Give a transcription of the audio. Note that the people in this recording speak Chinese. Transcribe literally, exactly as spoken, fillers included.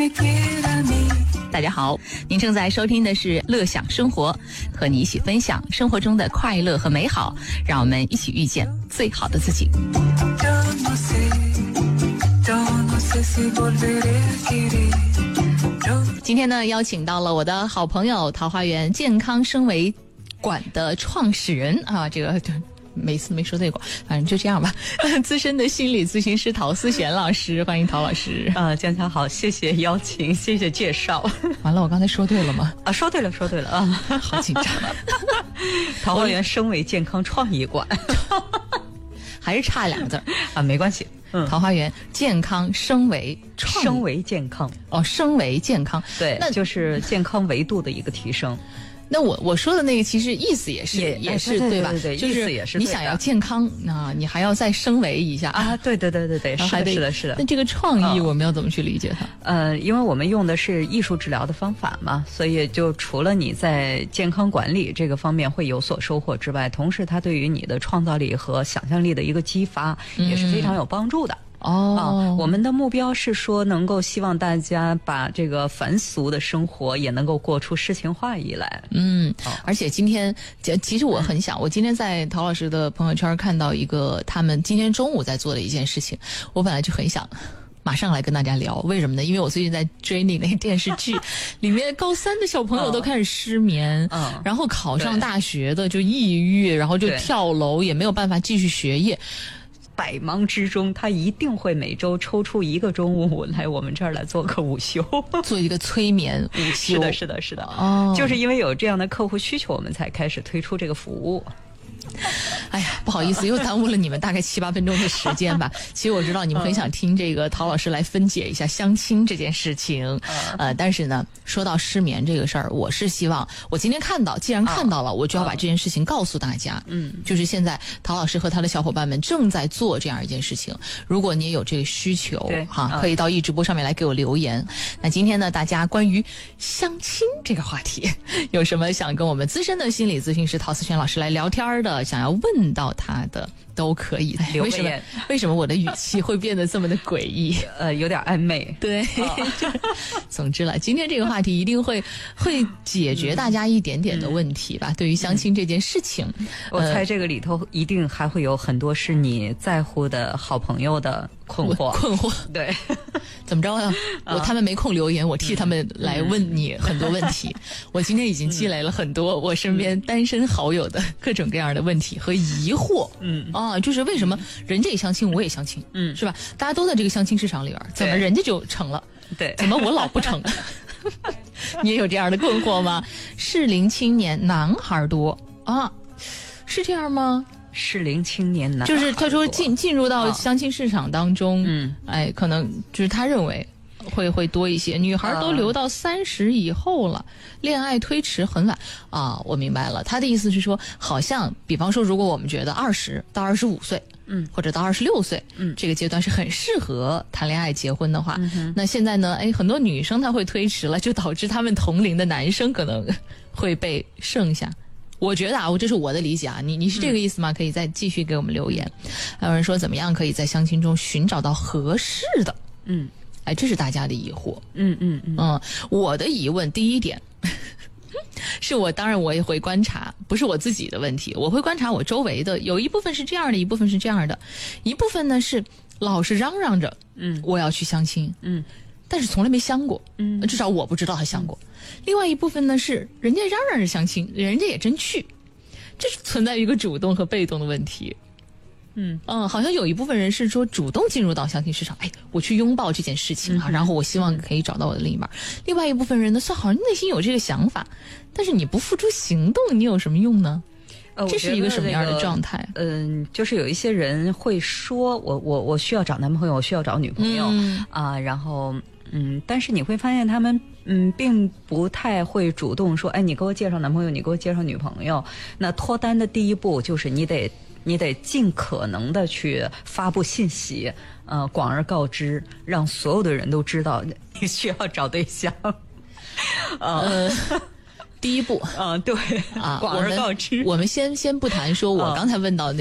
大家好，您正在收听的是乐享生活，和你一起分享生活中的快乐和美好，让我们一起遇见最好的自己。今天呢，邀请到了我的好朋友桃花源健康生维馆的创始人啊，这个每次没说对过，反正就这样吧。资深的心理咨询师陶思璇老师，欢迎陶老师。 啊、呃，江江好，谢谢邀请，谢谢介绍。 完了，我刚才说对了吗？ 啊，说对了，说对了啊， 好紧张。 桃花源生维健康创意馆， 还是差两个字啊，没关系。 嗯，桃花源健康生维创生维健康哦，生维健康， 对，那就是健康维度的一个提升。 那我我说的那个其实意思也是也, 也是对, 对吧？ 对对， 就是你想要健康，那你还要再升维一下啊！对对对对对，是的，是的，是的。 那这个创意我们要怎么去理解它？ 呃，因为我们用的是艺术治疗的方法嘛，所以就除了你在健康管理这个方面会有所收获之外，同时它对于你的创造力和想象力的一个激发也是非常有帮助的。嗯哦、 啊，我们的目标是说，能够希望大家把这个凡俗的生活也能够过出诗情画意来。 嗯，哦、而且今天，其实我很想，我今天在陶老师的朋友圈看到一个他们今天中午在做的一件事情，我本来就很想马上来跟大家聊，为什么呢？因为我最近在追那个电视剧，里面高三的小朋友都开始失眠，嗯，然后考上大学的就抑郁，然后就跳楼，也没有办法继续学业。 百忙之中，他一定会每周抽出一个中午来我们这儿来做个午休， 做一个催眠午休。 是的，是的，是的。 哦， 就是因为有这样的客户需求，我们才开始推出这个服务。 哎呀，不好意思，又耽误了你们大概七八分钟的时间吧。其实我知道你们很想听这个陶老师来分解一下相亲这件事情，呃，但是呢，说到失眠这个事儿，我是希望我今天看到，既然看到了，我就要把这件事情告诉大家。嗯，就是现在陶老师和他的小伙伴们正在做这样一件事情。如果你也有这个需求，哈，可以到易直播上面来给我留言。那今天呢，大家关于相亲这个话题，有什么想跟我们资深的心理咨询师陶思璇老师来聊天的？想要问到他的都可以留言。为什么？为什么我的语气会变得这么的诡异？ 呃，有点暧昧。 对，哦、总之了，今天这个话题一定会会解决大家一点点的问题吧。嗯、对于相亲这件事情， 嗯、我猜这个里头一定还会有很多是你在乎的好朋友的困惑。 困惑， 对， 怎么着呀？我他们没空留言，我替他们来问你很多问题。嗯、我今天已经积累了很多我身边单身好友的各种各样的问题和疑惑。嗯啊，就是为什么人家也相亲，我也相亲，嗯，是吧？大家都在这个相亲市场里边，怎么人家就成了？ 对， 怎么我老不成？你也有这样的困惑吗？适龄青年男孩多啊，是这样吗？ 适龄青年男孩就是他说进进入到相亲市场当中，嗯，哎，可能就是他认为会会多一些，女孩都留到三十以后了，嗯、恋爱推迟很晚啊。我明白了，他的意思是说，好像比方说，如果我们觉得二十到二十五岁，嗯，或者到二十六岁，嗯，这个阶段是很适合谈恋爱结婚的话，嗯、那现在呢，哎，很多女生她会推迟了，就导致他们同龄的男生可能会被剩下。我觉得啊，我这是我的理解啊，你你是这个意思吗？嗯、可以再继续给我们留言。还有人说，怎么样可以在相亲中寻找到合适的？嗯。哎，这是大家的疑惑。 嗯嗯嗯嗯，我的疑问第一点是我当然我也会观察，不是我自己的问题，我会观察我周围的，有一部分是这样的，一部分是这样的，一部分呢是老是嚷嚷着，嗯，我要去相亲，嗯，但是从来没相过，嗯，至少我不知道他相过。嗯、另外一部分呢是人家嚷嚷着相亲，人家也真去，这是存在于一个主动和被动的问题。嗯嗯，好像有一部分人是说主动进入到相亲市场，哎，我去拥抱这件事情啊，嗯、然后我希望可以找到我的另一半。另外一部分人呢，算好像内心有这个想法，但是你不付出行动，你有什么用呢？呃，这是一个什么样的状态？ 嗯、呃，就是有一些人会说，我我我需要找男朋友，我需要找女朋友啊、嗯呃，然后嗯，但是你会发现他们嗯并不太会主动说，哎，你给我介绍男朋友，你给我介绍女朋友。那脱单的第一步就是你得。你得尽可能的去发布信息，呃，广而告之，让所有的人都知道你需要找对象。 呃，第一步， 啊、呃，对啊，广而告之。 我们, 我们先先不谈说我刚才问到的那